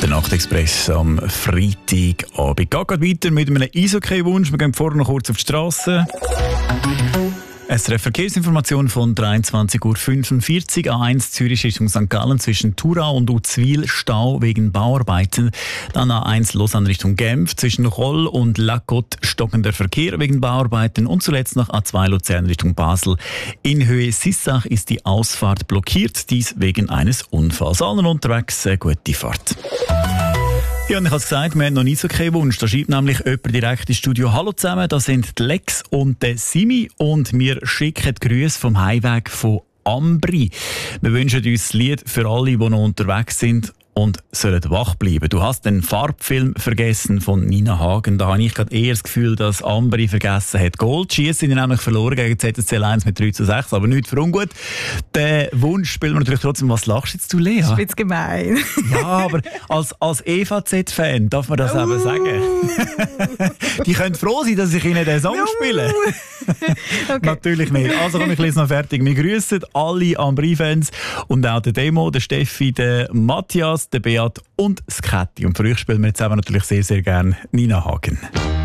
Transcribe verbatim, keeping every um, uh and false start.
Der Nachtexpress am Freitagabend. Geht gerade weiter mit einem Eishockey-Wunsch. Wir gehen vorher noch kurz auf die Straße. S R F Verkehrsinformation von dreiundzwanzig Uhr fünfundvierzig. A eins Zürich Richtung Sankt Gallen zwischen Thurau und Uzwil Stau wegen Bauarbeiten. Dann A eins Lausanne Richtung Genf zwischen Roll und La Côte stockender Verkehr wegen Bauarbeiten. Und zuletzt noch A zwei Luzern Richtung Basel. In Höhe Sissach ist die Ausfahrt blockiert, dies wegen eines Unfalls. Allen unterwegs eine gute Fahrt. Ja, und ich habe es gesagt, wir haben noch nie so keinen Wunsch. Da schreibt nämlich jemand direkt ins Studio: Hallo zusammen, das sind die Lex und der Simi und wir schicken die Grüße vom Heimweg von Ambri. Wir wünschen uns das Lied für alle, die noch unterwegs sind und sollen wach bleiben. Du hast den Farbfilm vergessen von Nina Hagen. Da habe ich gerade eher das Gefühl, dass Ambri vergessen hat. Goldschießen sind nämlich verloren gegen Z S C eins mit drei zu sechs, aber nicht für ungut. Den Wunsch spielen wir natürlich trotzdem. Was lachst jetzt du, Lea? Das ist jetzt gemein. Ja, aber als, als E V Z-Fan darf man das uh. eben sagen. Die können froh sein, dass ich ihnen den Song uh. spiele. Okay. Natürlich nicht. Also komm, ich lese noch fertig. Wir grüßen alle Ambri-Fans und auch den Demo, den Steffi, den Matthias, den Beat und das Käthi. Und für euch spielen wir jetzt aber natürlich sehr, sehr gerne Nina Hagen.